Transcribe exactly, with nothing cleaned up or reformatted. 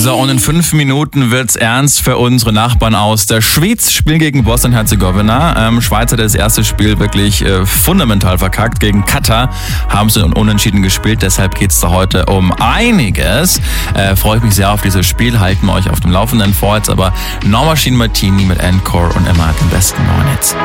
So, und in fünf Minuten wird's ernst für unsere Nachbarn aus der Schweiz. Spielen gegen Bosnien-Herzegowina. Ähm, Schweiz hat das erste Spiel wirklich äh, fundamental verkackt. Gegen Katar haben sie unentschieden gespielt. Deshalb geht's da heute um einiges. Äh, freue ich mich sehr auf dieses Spiel. Halten wir euch auf dem Laufenden vor. Jetzt aber Norma Martini mit Encore und Emma hat den besten neuen Hits.